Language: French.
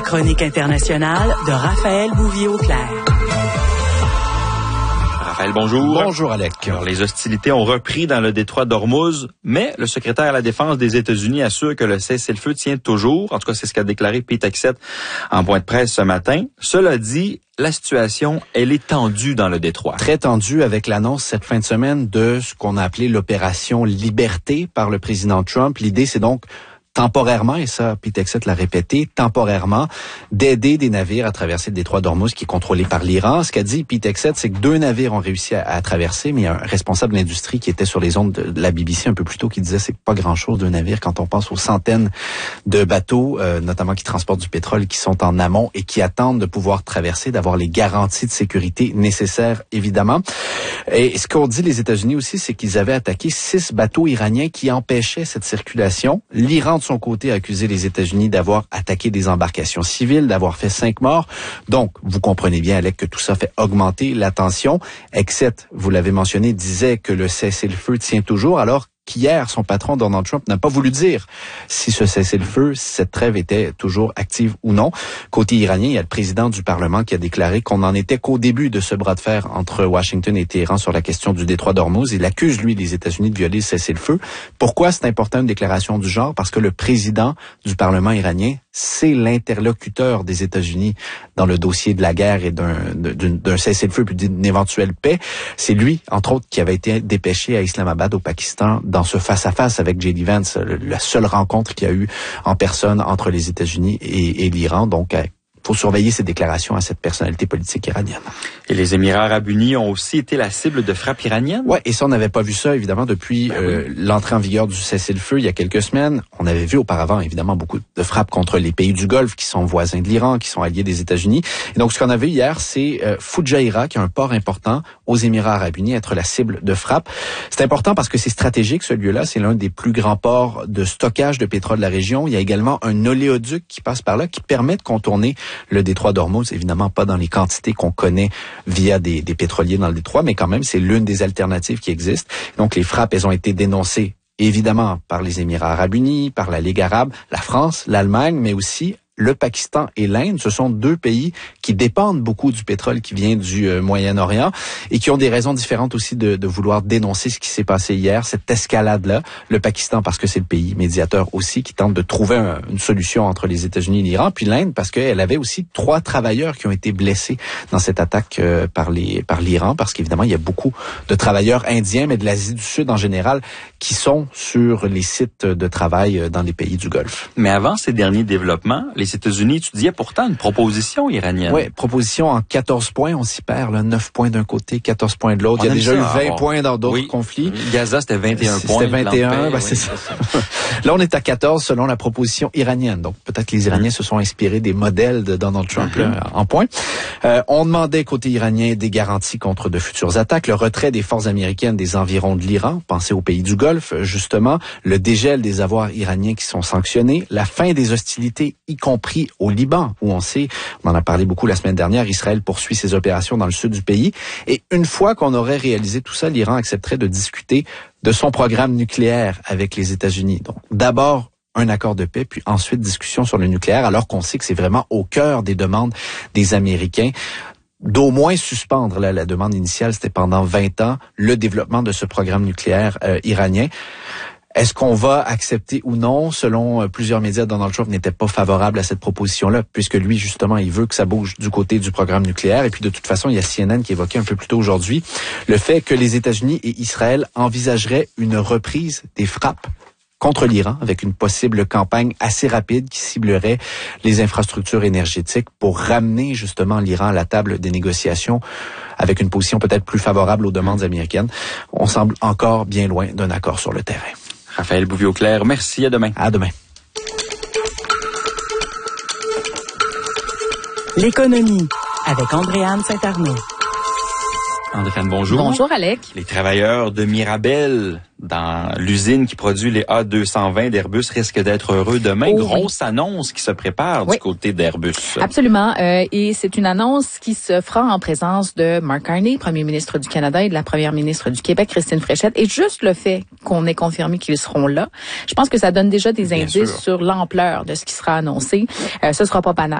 chronique internationale de Raphaël Bouvier-Auclair. Raphaël, bonjour. Bonjour, Alec. Alors, les hostilités ont repris dans le détroit d'Ormuz, mais le secrétaire à la Défense des États-Unis assure que le cessez-le-feu tient toujours. En tout cas, c'est ce qu'a déclaré Pete Hegseth en point de presse ce matin. Cela dit, la situation, elle est tendue dans le détroit. Très tendue avec l'annonce cette fin de semaine de ce qu'on a appelé l'opération Liberté par le président Trump. L'idée, c'est donc temporairement, et ça, Pete Hegseth l'a répété, temporairement, d'aider des navires à traverser le détroit d'Ormuz qui est contrôlé par l'Iran. Ce qu'a dit Pete Hegseth, c'est que 2 navires ont réussi à traverser, mais il y a un responsable de l'industrie qui était sur les ondes de la BBC un peu plus tôt qui disait c'est pas grand-chose 2 navires quand on pense aux centaines de bateaux, notamment qui transportent du pétrole, qui sont en amont et qui attendent de pouvoir traverser, d'avoir les garanties de sécurité nécessaires, évidemment. Et ce qu'ont dit les États-Unis aussi, c'est qu'ils avaient attaqué 6 bateaux iraniens qui empêchaient cette circulation. L'Iran, de son côté, a accusé les États-Unis d'avoir attaqué des embarcations civiles, d'avoir fait 5 morts. Donc, vous comprenez bien, Alec, que tout ça fait augmenter la tension. Hegseth, vous l'avez mentionné, disait que le cessez-le-feu tient toujours, alors qu'hier, son patron, Donald Trump, n'a pas voulu dire si ce cessez-le-feu, cette trêve était toujours active ou non. Côté iranien, il y a le président du Parlement qui a déclaré qu'on n'en était qu'au début de ce bras de fer entre Washington et Téhéran sur la question du détroit d'Ormuz. Il accuse, lui, les États-Unis de violer le cessez-le-feu. Pourquoi c'est important une déclaration du genre? Parce que le président du Parlement iranien, c'est l'interlocuteur des États-Unis dans le dossier de la guerre et d'un cessez-le-feu puis d'une éventuelle paix. C'est lui, entre autres, qui avait été dépêché à Islamabad, au Pakistan, dans ce face-à-face avec J.D. Vance, la seule rencontre qu'il y a eu en personne entre les États-Unis et l'Iran. Donc, faut surveiller ces déclarations à cette personnalité politique iranienne. Et les Émirats arabes unis ont aussi été la cible de frappes iraniennes? Ouais, et ça, on n'avait pas vu ça, évidemment, depuis l'entrée en vigueur du cessez-le-feu il y a quelques semaines. On avait vu auparavant, évidemment, beaucoup de frappes contre les pays du Golfe qui sont voisins de l'Iran, qui sont alliés des États-Unis. Et donc, ce qu'on a vu hier, c'est Fujairah, qui est un port important aux Émirats arabes unis, être la cible de frappe. C'est important parce que c'est stratégique, ce lieu-là. C'est l'un des plus grands ports de stockage de pétrole de la région. Il y a également un oléoduc qui passe par là, qui permet de contourner le détroit d'Ormuz, évidemment pas dans les quantités qu'on connaît via des pétroliers dans le détroit, mais quand même, c'est l'une des alternatives qui existent. Donc, les frappes, elles ont été dénoncées, évidemment, par les Émirats arabes unis, par la Ligue arabe, la France, l'Allemagne, mais aussi le Pakistan et l'Inde. Ce sont 2 pays qui dépendent beaucoup du pétrole qui vient du Moyen-Orient et qui ont des raisons différentes aussi de vouloir dénoncer ce qui s'est passé hier, cette escalade-là. Le Pakistan parce que c'est le pays médiateur aussi qui tente de trouver une solution entre les États-Unis et l'Iran, puis l'Inde parce qu'elle avait aussi 3 travailleurs qui ont été blessés dans cette attaque par l'Iran, parce qu'évidemment, il y a beaucoup de travailleurs indiens, mais de l'Asie du Sud en général, qui sont sur les sites de travail dans les pays du Golfe. Mais avant ces derniers développements, les États-Unis étudiaient pourtant une proposition iranienne. Oui, proposition en 14 points. On s'y perd, là, 9 points d'un côté, 14 points de l'autre. Il y a déjà eu 20 points dans d'autres conflits. Gaza, c'était 21 points. C'était 21, c'est ça. Là, on est à 14 selon la proposition iranienne. Donc, peut-être que les Iraniens se sont inspirés des modèles de Donald Trump là, en points. On demandait côté iranien des garanties contre de futures attaques, le retrait des forces américaines des environs de l'Iran, pensez aux pays du Golfe, justement, le dégel des avoirs iraniens qui sont sanctionnés, la fin des hostilités, y compris au Liban, où on sait, on en a parlé beaucoup la semaine dernière, Israël poursuit ses opérations dans le sud du pays. Et une fois qu'on aurait réalisé tout ça, l'Iran accepterait de discuter de son programme nucléaire avec les États-Unis. Donc, d'abord, un accord de paix, puis ensuite discussion sur le nucléaire, alors qu'on sait que c'est vraiment au cœur des demandes des Américains d'au moins suspendre la demande initiale, c'était pendant 20 ans, le développement de ce programme nucléaire iranien. Est-ce qu'on va accepter ou non? Selon plusieurs médias, Donald Trump n'était pas favorable à cette proposition-là, puisque lui, justement, il veut que ça bouge du côté du programme nucléaire. Et puis, de toute façon, il y a CNN qui évoquait un peu plus tôt aujourd'hui le fait que les États-Unis et Israël envisageraient une reprise des frappes contre l'Iran, avec une possible campagne assez rapide qui ciblerait les infrastructures énergétiques pour ramener justement l'Iran à la table des négociations avec une position peut-être plus favorable aux demandes américaines. On semble encore bien loin d'un accord sur le terrain. Raphaël Bouvier-Auclair, merci, à demain. À demain. L'économie avec Andréane Saint-Arnaud. Andréane, bonjour. Bonjour, Alec. Les travailleurs de Mirabel, dans l'usine qui produit les A220 d'Airbus, risquent d'être heureux demain. Grosse annonce qui se prépare du côté d'Airbus. Absolument. Et c'est une annonce qui se fera en présence de Mark Carney, premier ministre du Canada, et de la première ministre du Québec, Christine Fréchette. Et juste le fait qu'on ait confirmé qu'ils seront là, je pense que ça donne déjà des indices sur l'ampleur de ce qui sera annoncé. Ce sera pas banal.